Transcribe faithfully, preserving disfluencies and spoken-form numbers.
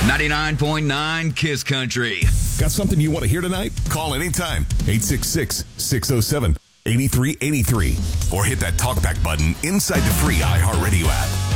ninety-nine point nine Kiss Country. Got something you want to hear tonight? Call anytime. eight six six, six oh seven, eight three eight three. Or hit that talkback button inside the free iHeartRadio app.